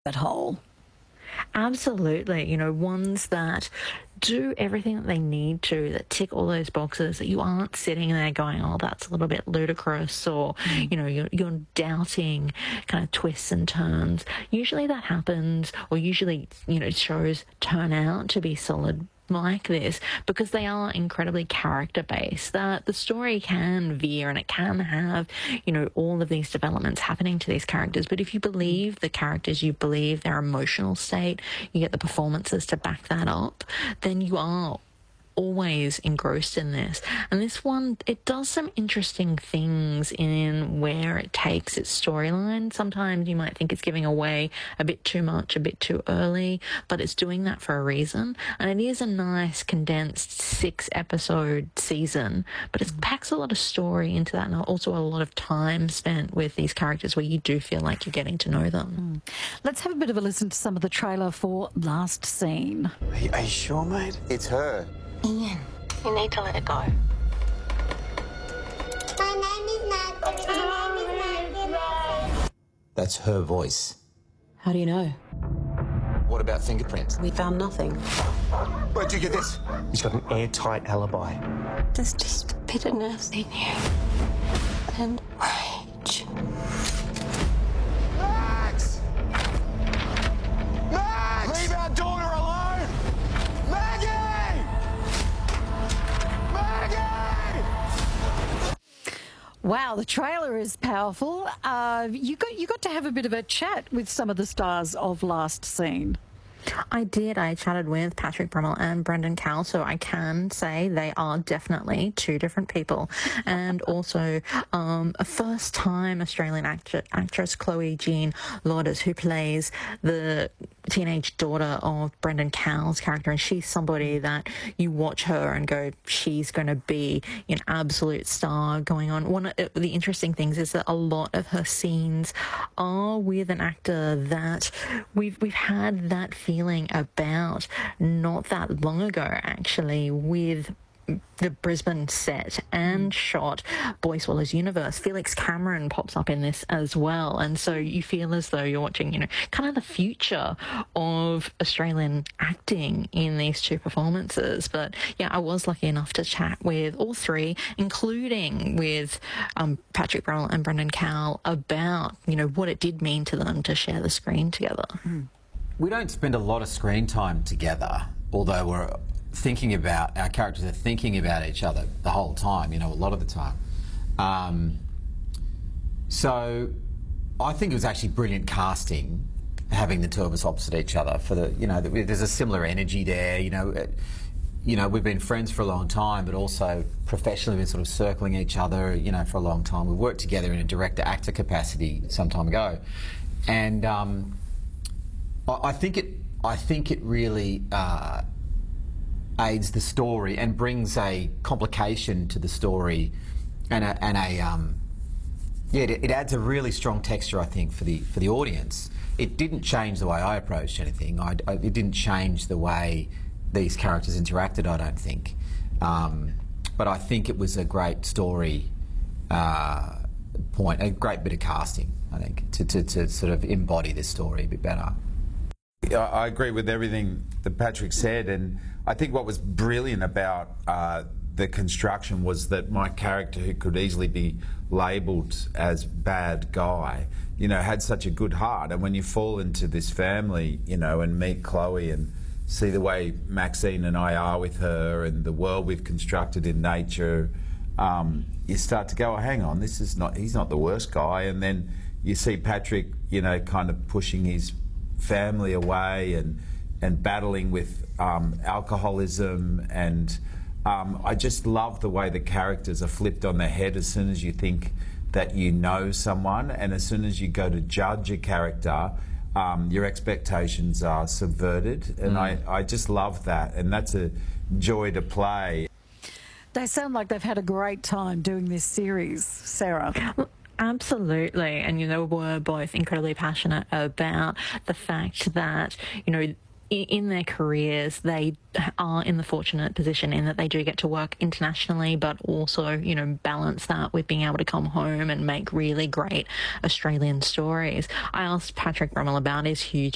that hole. Absolutely. You know, ones that do everything that they need to, that tick all those boxes, that you aren't sitting there going, oh, that's a little bit ludicrous, or, you know, you're doubting kind of twists and turns. Usually that happens, or usually, you know, shows turn out to be solid like this because they are incredibly character based, that the story can veer and it can have, you know, all of these developments happening to these characters. But if you believe the characters, you believe their emotional state, you get the performances to back that up, then you are always engrossed in this. And this one, it does some interesting things in where it takes its storyline. Sometimes you might think it's giving away a bit too much, a bit too early, but it's doing that for a reason. And it is a nice condensed 6-episode season, but it packs a lot of story into that, and also a lot of time spent with these characters where you do feel like you're getting to know them. Let's have a bit of a listen to some of the trailer for Last Scene. Are you sure, mate? It's her. Ian, you need to let it go. My name is Maggie. My name is Maggie. That's her voice. How do you know? What about fingerprints? We found nothing. Where'd you get this? He's got an airtight alibi. There's just bitterness in you. And rage. Max! Max! Leave our daughter alone! Maggie! Maggie! Wow, the trailer is powerful. You got to have a bit of a chat with some of the stars of Last Scene. I did. I chatted with Patrick Brummel and Brendan Cowell, so I can say they are definitely two different people. And also a first-time Australian actress, Chloe Jean Lourdes, who plays the teenage daughter of Brendan Cowell's character, and she's somebody that you watch her and go, she's going to be an absolute star going on. One of the interesting things is that a lot of her scenes are with an actor that we've had that feeling about not that long ago, actually, with the Brisbane set and shot Boy Swallows Universe. Felix Cameron pops up in this as well, and so you feel as though you're watching, you know, kind of the future of Australian acting in these two performances. But yeah, I was lucky enough to chat with all three, including with Patrick Brummel and Brendan Cowell, about, you know, what it did mean to them to share the screen together. We don't spend a lot of screen time together, although our characters are thinking about each other the whole time, you know, a lot of the time. So I think it was actually brilliant casting, having the two of us opposite each other, for the, you know, there's a similar energy there, you know, we've been friends for a long time, but also professionally we've been sort of circling each other, you know, for a long time. We worked together in a director-actor capacity some time ago. And I think it really aids the story and brings a complication to the story, and it adds a really strong texture, I think, for the audience. It didn't change the way I approached anything. It didn't change the way these characters interacted, I don't think. But I think it was a great story point, a great bit of casting, I think, to sort of embody this story a bit better. I agree with everything that Patrick said, and I think what was brilliant about the construction was that my character, who could easily be labelled as bad guy, you know, had such a good heart. And when you fall into this family, you know, and meet Chloe and see the way Maxine and I are with her and the world we've constructed in nature, you start to go, oh, hang on, he's not the worst guy. And then you see Patrick, you know, kind of pushing his family away and battling with alcoholism, and I just love the way the characters are flipped on their head as soon as you think that you know someone, and as soon as you go to judge a character, your expectations are subverted, and I just love that, and that's a joy to play. They sound like they've had a great time doing this series, Sarah. Absolutely. And, you know, we're both incredibly passionate about the fact that, you know, in their careers, they are in the fortunate position in that they do get to work internationally, but also, you know, balance that with being able to come home and make really great Australian stories. I asked Patrick Brummel about his huge